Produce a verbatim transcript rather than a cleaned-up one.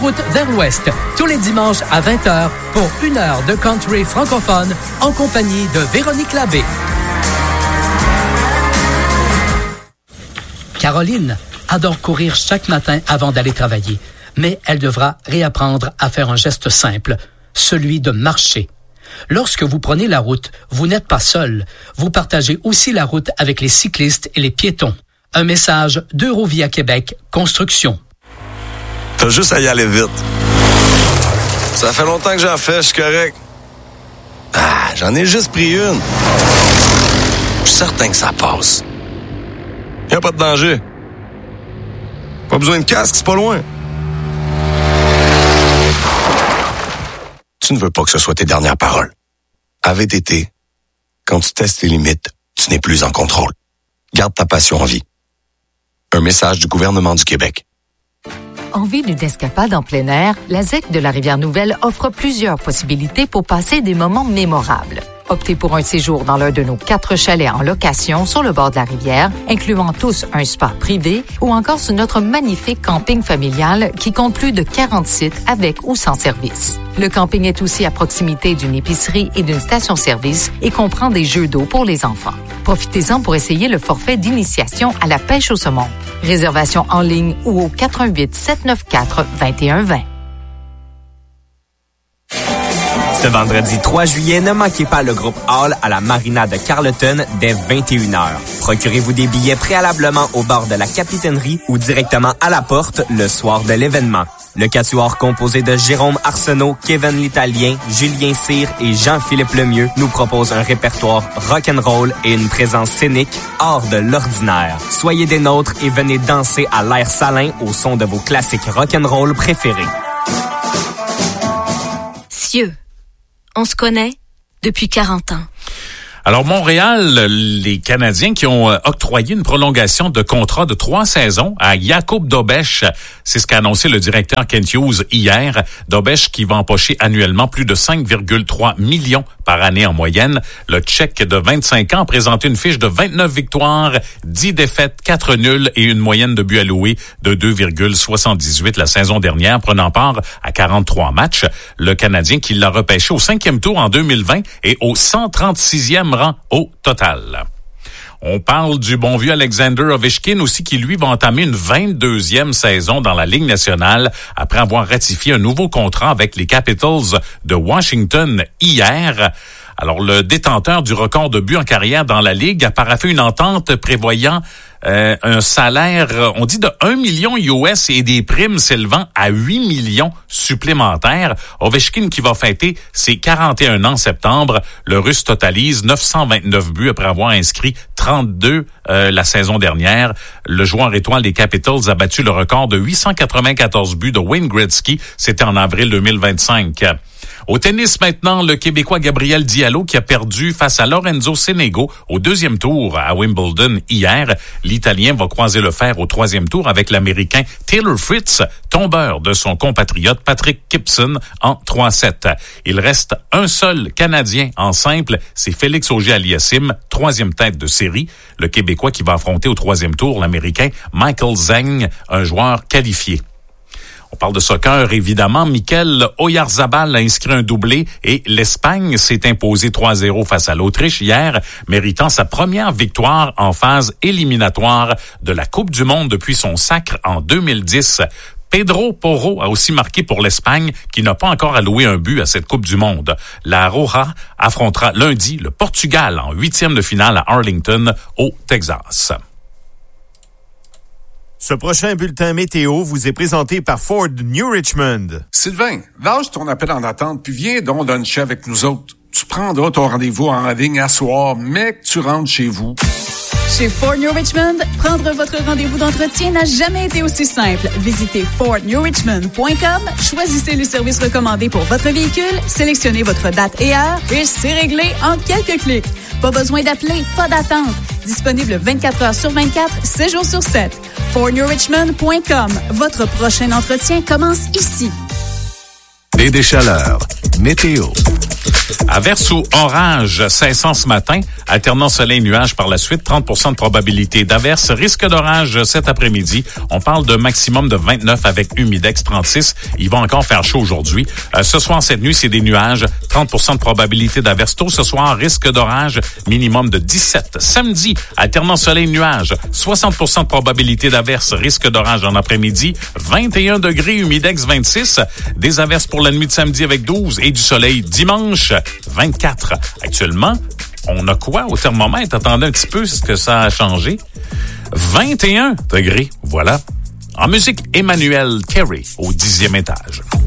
route vers l'ouest, tous les dimanches à vingt heures pour une heure de country francophone en compagnie de Véronique Labbé. Caroline adore courir chaque matin avant d'aller travailler, mais elle devra réapprendre à faire un geste simple, celui de marcher. Lorsque vous prenez la route, vous n'êtes pas seul. Vous partagez aussi la route avec les cyclistes et les piétons. Un message d'Eurovia Québec Construction. T'as juste à y aller vite. Ça fait longtemps que j'en fais, je suis correct. Ah, j'en ai juste pris une. Je suis certain que ça passe. Y a pas de danger. Pas besoin de casque, c'est pas loin. Tu ne veux pas que ce soit tes dernières paroles. À V T T, quand tu testes tes limites, tu n'es plus en contrôle. Garde ta passion en vie. Un message du gouvernement du Québec. Envie d'une escapade en plein air, la Z E C de la Rivière-Nouvelle offre plusieurs possibilités pour passer des moments mémorables. Optez pour un séjour dans l'un de nos quatre chalets en location sur le bord de la rivière, incluant tous un spa privé, ou encore sur notre magnifique camping familial qui compte plus de quarante sites avec ou sans service. Le camping est aussi à proximité d'une épicerie et d'une station-service et comprend des jeux d'eau pour les enfants. Profitez-en pour essayer le forfait d'initiation à la pêche au saumon. Réservation en ligne ou au quatre un huit, sept neuf quatre, deux un deux zéro. Ce vendredi trois juillet, ne manquez pas le groupe Hall à la Marina de Carleton dès vingt et une heures. Procurez-vous des billets préalablement au bord de la capitainerie ou directement à la porte le soir de l'événement. Le quatuor composé de Jérôme Arsenault, Kevin l'Italien, Julien Cyr et Jean-Philippe Lemieux nous propose un répertoire rock'n'roll et une présence scénique hors de l'ordinaire. Soyez des nôtres et venez danser à l'air salin au son de vos classiques rock'n'roll préférés. Cieux. On se connaît depuis quarante ans. Alors, Montréal, les Canadiens qui ont octroyé une prolongation de contrat de trois saisons à Jakub Dobeš. C'est ce qu'a annoncé le directeur Kent Hughes hier. Dobeš qui va empocher annuellement plus de cinq virgule trois millions par année en moyenne. Le Tchèque de vingt-cinq ans a présenté une fiche de vingt-neuf victoires, dix défaites, quatre nuls et une moyenne de buts alloués de deux virgule soixante-dix-huit la saison dernière, prenant part à quarante-trois matchs. Le Canadien qui l'a repêché au cinquième tour en deux mille vingt et au cent trente-sixième rang au total. On parle du bon vieux Alexander Ovechkin aussi qui, lui, va entamer une vingt-deuxième saison dans la Ligue nationale après avoir ratifié un nouveau contrat avec les Capitals de Washington hier. Alors, le détenteur du record de buts en carrière dans la Ligue a paraffé une entente prévoyant euh, un salaire, on dit, de un million U S et des primes s'élevant à huit millions supplémentaires. Ovechkin qui va fêter ses quarante et un ans en septembre. Le Russe totalise neuf cent vingt-neuf buts après avoir inscrit trente-deux euh, la saison dernière. Le joueur étoile des Capitals a battu le record de huit cent quatre-vingt-quatorze buts de Wayne Gretzky. C'était en avril deux mille vingt-cinq. Au tennis maintenant, le Québécois Gabriel Diallo qui a perdu face à Lorenzo Sonego au deuxième tour à Wimbledon hier. L'Italien va croiser le fer au troisième tour avec l'Américain Taylor Fritz, tombeur de son compatriote Patrick Gibson en trois sept. Il reste un seul Canadien en simple, c'est Félix Auger-Aliassime, troisième tête de série. Le Québécois qui va affronter au troisième tour l'Américain Michael Zeng, un joueur qualifié. On parle de soccer, évidemment. Mikel Oyarzabal a inscrit un doublé et l'Espagne s'est imposée trois zéro face à l'Autriche hier, méritant sa première victoire en phase éliminatoire de la Coupe du Monde depuis son sacre en deux mille dix. Pedro Porro a aussi marqué pour l'Espagne, qui n'a pas encore alloué un but à cette Coupe du Monde. La Roja affrontera lundi le Portugal en huitième de finale à Arlington, au Texas. Ce prochain bulletin météo vous est présenté par Ford New Richmond. Sylvain, lâche ton appel en attente, puis viens donc luncher avec nous autres. Tu prendras ton rendez-vous en ligne à soir, mais que tu rentres chez vous. Chez Ford New Richmond, prendre votre rendez-vous d'entretien n'a jamais été aussi simple. Visitez ford new richmond point com, choisissez le service recommandé pour votre véhicule, sélectionnez votre date et heure et c'est réglé en quelques clics. Pas besoin d'appeler, pas d'attente. Disponible vingt-quatre heures sur vingt-quatre, sept jours sur sept. ford new richmond point com. Votre prochain entretien commence ici. Baie des Chaleurs. Météo. Averse ou orage cessant ce matin, alternant soleil-nuage par la suite, trente pour cent de probabilité d'averse, risque d'orage cet après-midi. On parle de maximum de vingt-neuf avec humidex trente-six. Il va encore faire chaud aujourd'hui. Euh, ce soir, cette nuit, c'est des nuages, trente pour cent de probabilité d'averse tôt. Ce soir, risque d'orage, minimum de dix-sept. Samedi, alternant soleil-nuage, soixante pour cent de probabilité d'averse, risque d'orage en après-midi, vingt et un degrés, humidex vingt-six. Des averses pour la nuit de samedi avec douze et du soleil dimanche, vingt-quatre. Actuellement, on a quoi au thermomètre? Attendez un petit peu, est-ce que ça a changé? vingt et un degrés, voilà. En musique, Emmanuel Carey au dixième étage.